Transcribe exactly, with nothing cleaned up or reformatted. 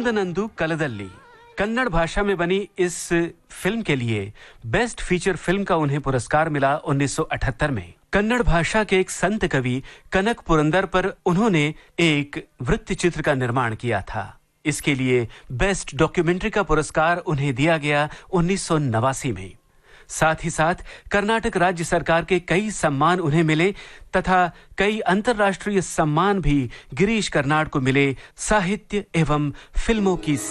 कंदनंदु कलदल्ली कन्नड़ भाषा में बनी इस फिल्म के लिए बेस्ट फीचर फिल्म का उन्हें पुरस्कार मिला उन्नीस सौ अठहत्तर में। कन्नड़ भाषा के एक संत कवि कनक पुरंदर पर उन्होंने एक वृत्त चित्र का निर्माण किया था। इसके लिए बेस्ट डॉक्यूमेंट्री का पुरस्कार उन्हें दिया गया उन्नीस सौ नवासी में। साथ ही साथ कर्नाटक राज्य सरकार के कई सम्मान उन्हें मिले तथा कई अंतर्राष्ट्रीय सम्मान भी गिरीश कर्नाड को मिले साहित्य एवं फिल्मों की